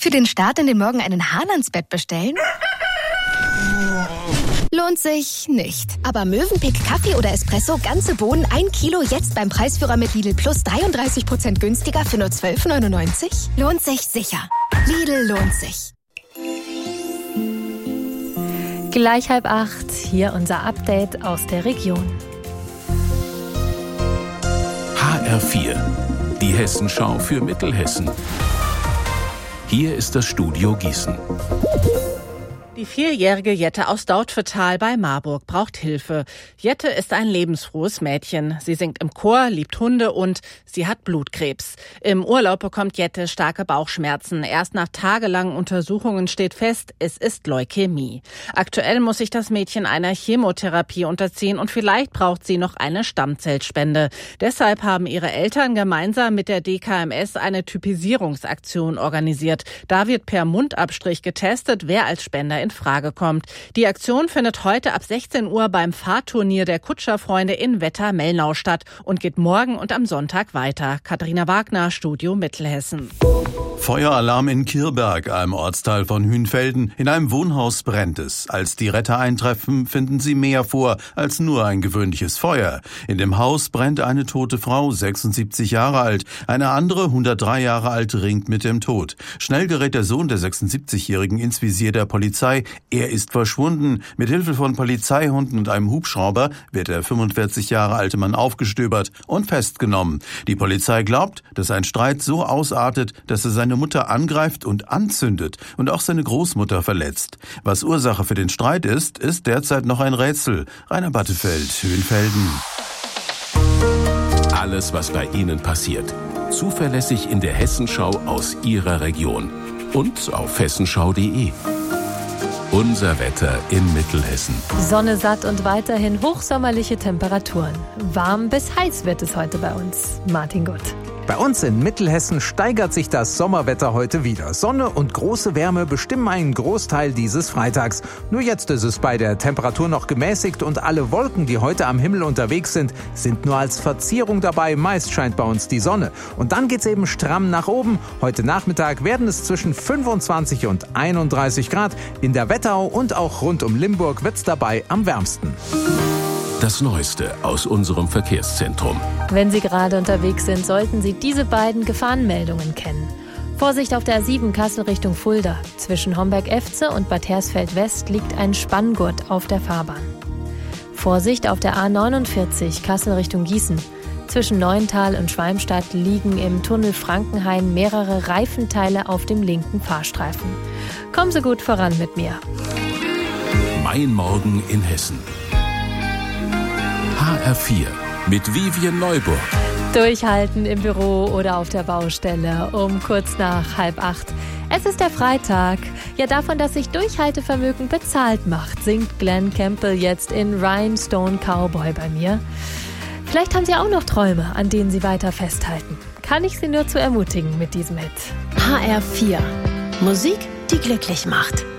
Für den Start in den Morgen einen Hahn ans Bett bestellen? Lohnt sich nicht. Aber Mövenpick Kaffee oder Espresso, ganze Bohnen, 1 Kilo, jetzt beim Preisführer mit Lidl Plus 33% günstiger für nur 12,99? Lohnt sich sicher. Lidl lohnt sich. Gleich 7:30, hier unser Update aus der Region. HR4, die Hessenschau für Mittelhessen. Hier ist das Studio Gießen. Die 4-jährige Jette aus Dautphetal bei Marburg braucht Hilfe. Jette ist ein lebensfrohes Mädchen. Sie singt im Chor, liebt Hunde und sie hat Blutkrebs. Im Urlaub bekommt Jette starke Bauchschmerzen. Erst nach tagelangen Untersuchungen steht fest, es ist Leukämie. Aktuell muss sich das Mädchen einer Chemotherapie unterziehen und vielleicht braucht sie noch eine Stammzellspende. Deshalb haben ihre Eltern gemeinsam mit der DKMS eine Typisierungsaktion organisiert. Da wird per Mundabstrich getestet, wer als Spender in Frage kommt. Die Aktion findet heute ab 16 Uhr beim Fahrturnier der Kutscherfreunde in Wetter-Mellnau statt und geht morgen und am Sonntag weiter. Katharina Wagner, Studio Mittelhessen. Feueralarm in Kirberg, einem Ortsteil von Hünfelden. In einem Wohnhaus brennt es. Als die Retter eintreffen, finden sie mehr vor als nur ein gewöhnliches Feuer. In dem Haus brennt eine tote Frau, 76 Jahre alt. Eine andere, 103 Jahre alt, ringt mit dem Tod. Schnell gerät der Sohn der 76-Jährigen ins Visier der Polizei. Er ist verschwunden. Mit Hilfe von Polizeihunden und einem Hubschrauber wird der 45 Jahre alte Mann aufgestöbert und festgenommen. Die Polizei glaubt, dass ein Streit so ausartet, dass er seine Mutter angreift und anzündet und auch seine Großmutter verletzt. Was Ursache für den Streit ist derzeit noch ein Rätsel. Rainer Battefeld, Hünfelden. Alles, was bei Ihnen passiert. Zuverlässig in der Hessenschau aus Ihrer Region. Und auf hessenschau.de. Unser Wetter in Mittelhessen. Sonne satt und weiterhin hochsommerliche Temperaturen. Warm bis heiß wird es heute bei uns. Martin Gutt. Bei uns in Mittelhessen steigert sich das Sommerwetter heute wieder. Sonne und große Wärme bestimmen einen Großteil dieses Freitags. Nur jetzt ist es bei der Temperatur noch gemäßigt und alle Wolken, die heute am Himmel unterwegs sind nur als Verzierung dabei. Meist scheint bei uns die Sonne. Und dann geht's eben stramm nach oben. Heute Nachmittag werden es zwischen 25 und 31 Grad. In der Wetterau und auch rund um Limburg wird's dabei am wärmsten. Das Neueste aus unserem Verkehrszentrum. Wenn Sie gerade unterwegs sind, sollten Sie diese beiden Gefahrenmeldungen kennen. Vorsicht auf der A7 Kassel Richtung Fulda. Zwischen Homberg-Efze und Bad Hersfeld-West liegt ein Spanngurt auf der Fahrbahn. Vorsicht auf der A49 Kassel Richtung Gießen. Zwischen Neuental und Schwalmstadt liegen im Tunnel Frankenhain mehrere Reifenteile auf dem linken Fahrstreifen. Kommen Sie gut voran mit mir. Mein Morgen in Hessen. HR4 mit Vivian Neuburg. Durchhalten im Büro oder auf der Baustelle um kurz nach 7:30. Es ist der Freitag. Ja, davon, dass sich Durchhaltevermögen bezahlt macht, singt Glenn Campbell jetzt in Rhinestone Cowboy bei mir. Vielleicht haben Sie auch noch Träume, an denen Sie weiter festhalten. Kann ich Sie nur zu ermutigen mit diesem Hit. HR4. Musik, die glücklich macht.